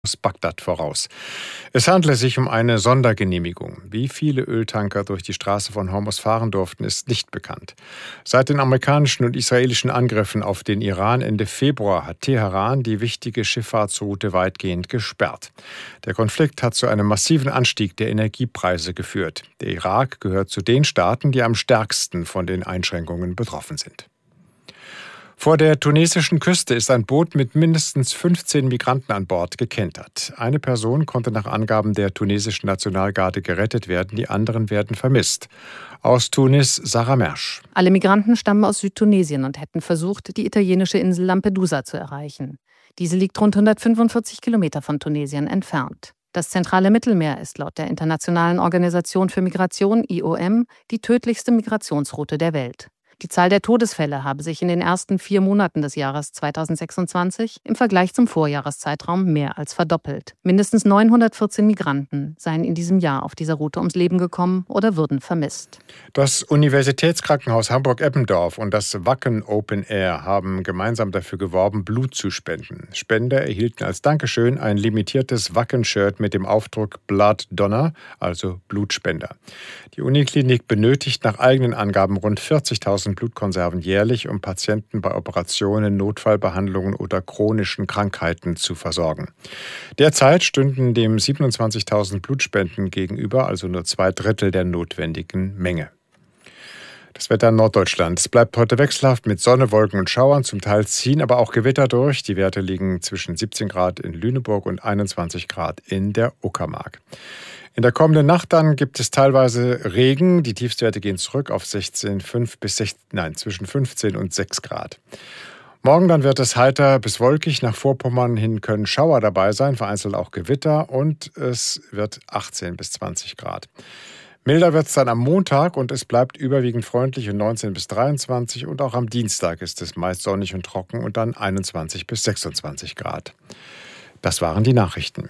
Bagdad voraus. Es handle sich um eine Sondergenehmigung. Wie viele Öltanker durch die Straße von Hormuz fahren durften, ist nicht bekannt. Seit den amerikanischen und israelischen Angriffen auf den Iran Ende Februar hat Teheran die wichtige Schifffahrtsroute weitgehend gesperrt. Der Konflikt hat zu einem massiven Anstieg der Energiepreise geführt. Der Irak gehört zu den Staaten, die am stärksten von den Einschränkungen betroffen sind. Vor der tunesischen Küste ist ein Boot mit mindestens 15 Migranten an Bord gekentert. Eine Person konnte nach Angaben der tunesischen Nationalgarde gerettet werden, die anderen werden vermisst. Aus Tunis, Sarah Mersch. Alle Migranten stammen aus Südtunesien und hätten versucht, die italienische Insel Lampedusa zu erreichen. Diese liegt rund 145 Kilometer von Tunesien entfernt. Das zentrale Mittelmeer ist laut der Internationalen Organisation für Migration, IOM, die tödlichste Migrationsroute der Welt. Die Zahl der Todesfälle habe sich in den ersten 4 Monaten des Jahres 2026 im Vergleich zum Vorjahreszeitraum mehr als verdoppelt. Mindestens 914 Migranten seien in diesem Jahr auf dieser Route ums Leben gekommen oder würden vermisst. Das Universitätskrankenhaus Hamburg-Eppendorf und das Wacken Open Air haben gemeinsam dafür geworben, Blut zu spenden. Spender erhielten als Dankeschön ein limitiertes Wacken-Shirt mit dem Aufdruck Blood Donor, also Blutspender. Die Uniklinik benötigt nach eigenen Angaben rund 40.000 Blutkonserven jährlich, um Patienten bei Operationen, Notfallbehandlungen oder chronischen Krankheiten zu versorgen. Derzeit stünden dem 27.000 Blutspenden gegenüber, also nur 2/3 der notwendigen Menge. Das Wetter in Norddeutschland. Es bleibt heute wechselhaft mit Sonne, Wolken und Schauern. Zum Teil ziehen aber auch Gewitter durch. Die Werte liegen zwischen 17 Grad in Lüneburg und 21 Grad in der Uckermark. In der kommenden Nacht dann gibt es teilweise Regen. Die Tiefstwerte gehen zurück auf zwischen 15 und 6 Grad. Morgen dann wird es heiter bis wolkig. Nach Vorpommern hin können Schauer dabei sein, vereinzelt auch Gewitter. Und es wird 18 bis 20 Grad. Milder wird es dann am Montag und es bleibt überwiegend freundlich und 19 bis 23. Und auch am Dienstag ist es meist sonnig und trocken und dann 21 bis 26 Grad. Das waren die Nachrichten.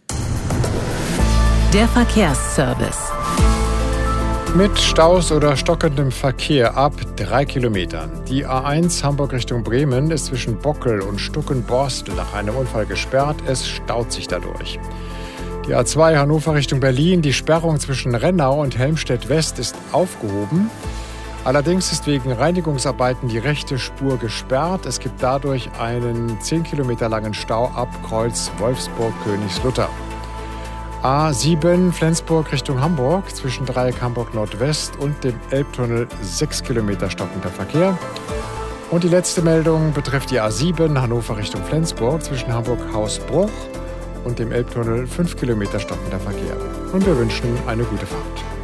Der Verkehrsservice. Mit Staus oder stockendem Verkehr ab 3 Kilometern. Die A1 Hamburg Richtung Bremen ist zwischen Bockel und Stuckenborstel nach einem Unfall gesperrt. Es staut sich dadurch. Die A2 Hannover Richtung Berlin, die Sperrung zwischen Rennau und Helmstedt West ist aufgehoben. Allerdings ist wegen Reinigungsarbeiten die rechte Spur gesperrt. Es gibt dadurch einen 10 Kilometer langen Stau ab Kreuz Wolfsburg-Königslutter. A7 Flensburg Richtung Hamburg, zwischen Dreieck Hamburg Nordwest und dem Elbtunnel 6 Kilometer stockender Verkehr. Und die letzte Meldung betrifft die A7 Hannover Richtung Flensburg, zwischen Hamburg-Hausbruch und dem Elbtunnel 5 Kilometer stockender Verkehr. Und wir wünschen eine gute Fahrt.